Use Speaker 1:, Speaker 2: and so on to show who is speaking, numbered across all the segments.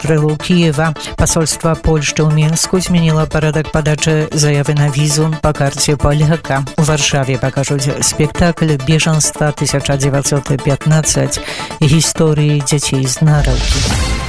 Speaker 1: обстрелу Киева. Посольство Польши в Минску изменило порядок подачи заявы на визу по карте поляка. В Варшаве покажут спектакль «Беженство 1915» и истории детей из Нарауки.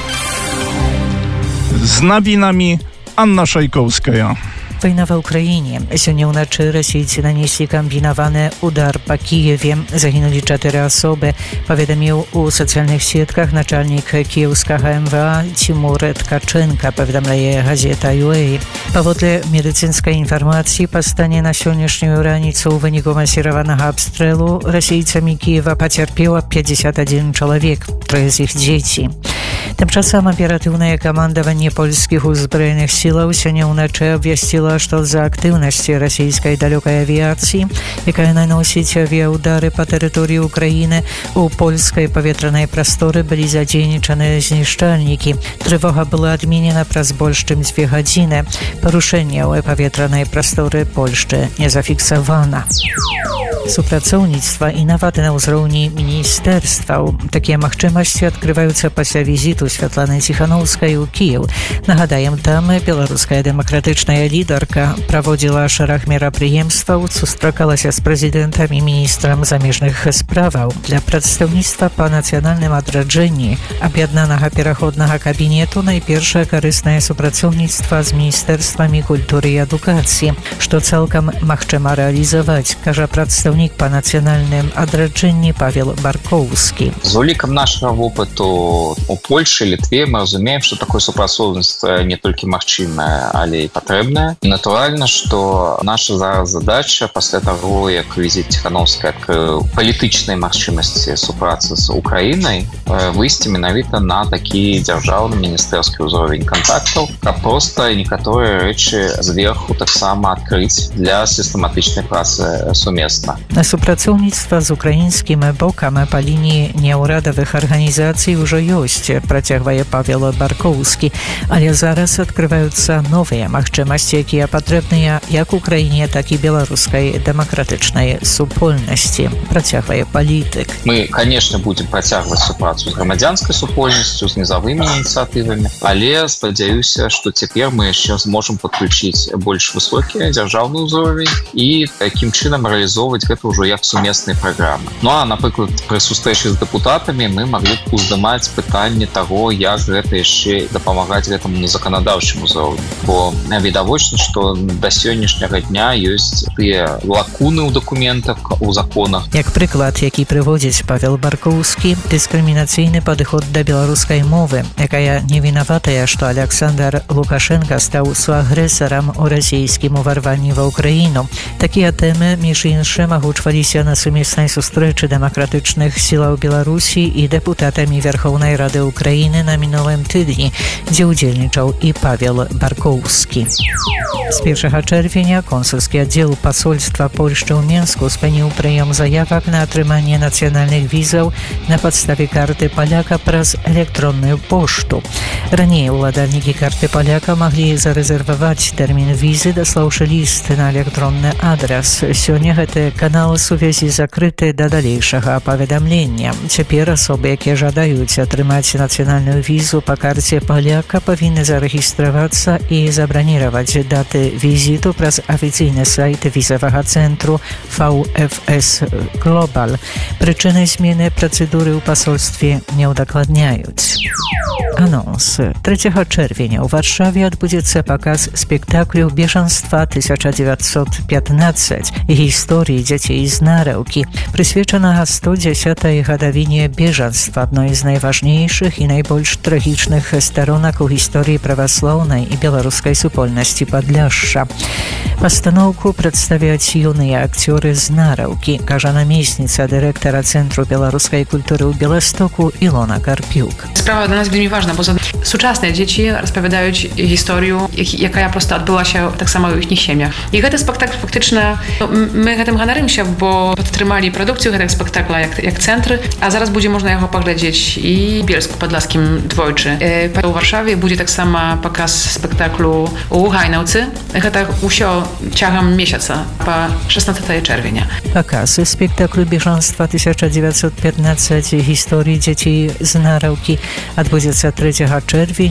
Speaker 2: Z nowinami Anna Szajkowska.
Speaker 1: Wojna w Ukrainie. Сегодня unaczy Rosjanie nanieśli kombinowany udar po Kijewie. Zaginęli 4 osoby. Powiadomił u socjalnych sietkach naczelnik kijowskiego MWA Timur Tkaczenko, powiadamia gazeta UA. Powodle medycyńskiej informacji po stanie na dzisiejszą ranicę w wyniku masowanego obstrzału Rosjami Kijewa pocierpiało 51 człowiek, 3 z ich dzieci. Tymczasem operatywne komandowanie polskich uzbrojonych sił сегодня unaczy obwiaściło, что за активности российской далекой авиации, якая наносит авиаудары по территории Украины, у польской повітряной просторы были задействованы знищальники. Тревога была отменена праз больше, чем 2 годины. Порушение у повітряной просторы Польши не зафиксовано. Супрацоўніцтва і нават на ўзроўні міністэрстваў. Такія магчымасці адкрываюцца пасля візіту Святланы Ціханаўскай у Кіеў. Нагадаем, там беларуская дэмакратычная лідарка праводзіла шэраг мерапрыемстваў, сустракалася з прэзідэнтам і міністрам замежных справаў. Для прадстаўніцтва па нацыянальным адраджэнні аб'яднанага пераходнага кабінету найпершае карыснае супрацоўніцтва з міністэрствамі культуры і адукацыі, што цалкам магчыма рэалізаваць, кажа прадстаўнік по национальным адраджэнні Павел Баркоўскі.
Speaker 3: З улікам нашага вопыту у Польше, Літве мы разумеем, што такое супрацоўніцтва не толькі магчымае, але і патрэбнае. Натуральна, што наша зараз задача пасля таго, як візіт Ціханаўскай адкрыў палітычнай магчымасці супрацы з Украінай, выйсці менавіта на такі дзяржаўны міністэрскі ўзровень кантактаў, каб проста некаторыя рэчы зверху таксама адкрыць для сістэматычнай працы сумесна.
Speaker 1: Супрацоўніцтва з украінскім бокам па лініі няўрадавых арганізацый ужо ёсць, працягвае Павел Баркоўскі, але зараз адкрываюцца новыя магчымасці, якія патрэбныя як Украіне, так і беларускай дэмакратычнай супольнасці, працягвае палітык.
Speaker 3: Мы, конечно, будем працягваць супрацу з грамадзянскай супольнасцю, з нізавымі ініцыятывамі, але спадзяюся, што цяпер мы яшчэ зможам падключыць больш высокі дзяржаўны ўзровень і такім чынам рэалізоўваць гэта ўжо як сумесныя праграмы. Ну а, напрыклад, пры сустрэчы з дэпутатамі мы маглі б уздымаць пытанне таго, як гэта яшчэ дапамагаць гэтаму на заканадаўчым узроўні. Бо відавочна, што да сённяшняга дня ёсць тыя лакуны ў дакументах, у законах.
Speaker 1: Як прыклад, які прыводзіць Павел Баркоўскі, дыскрымінацыйны падыход да беларускай мовы, якая не вінаватая, што Александр Лукашенко стаў суагрэсарам у расійскім уварванні ва Ўкраіну. Такія тэмы, між іншым, агучваліся на сумеснай сустрэчы дэмакратычных сілаў Беларусі і дэпутатамі Верховнай Рады Украіны на мінулым тыдні, дзе ўдзельнічаў і Павел Баркоўскі. З 1 чэрвеня консульскі аддзел пасольства Польшчы ў Мінску спыніў прыём заявак на атрыманне нацыянальных візаў на падставе карты паляка праз электронную пошту. Раней уладальнікі карты паляка маглі зарэзерваваць тэрмін візы, даслаўшы ліст на электронны адрас. Сёння гэты канал сувязі закрыты да далейшага паведамлення. Цяпер асобы, якія жадаюць атрымаць нацыянальную візу па карце паляка, павінны зарэгістравацца і забраніраваць даты візіту праз афіцыйны сайт візавага цэнтру VFS Global. Прычыны змены працэдуры ў пасольстве не ўдакладняюць. Анонс. 3 чэрвеня ў Варшаве адбудзецца паказ спектаклю «Беженство 1915» і гісторыі дзяцей з Нараўкі, прысвечанага 110-й гадавіне беженства, адной з найважнейшых і найбольш трагічных сторонак у гісторыі праваслаўнай і беларускай супольнасці Падляшша. Пастаноўку прадставяць юныя акцёры з Нараўкі, кажа намесніца дырэктара Цэнтру беларускай культуры ў Беластоку Ілона Карпюк.
Speaker 4: Справа для нас вельмі важна, бо сучасныя дзеці распавядаюць гісторыю, якая проста адбылася таксама ў іхніх сям'ях. І гэты спектакль фактычна мы гэтым ганарымся, бо падтрымалі прадукцыю гэтага спектакля як цэнтр, а зараз будзе можна яго паглядзець і Бельску Падласскім двойчы. У Варшаве будзе таксама паказ спектаклю у Гайнаўцы. Гэта ўсё цягам месяца па 16 чэрвеня.
Speaker 1: Паказ спектаклю «Беженство 1915» гісторыі дзяцей з Нараўкі адбудзецца 3 чэрвеня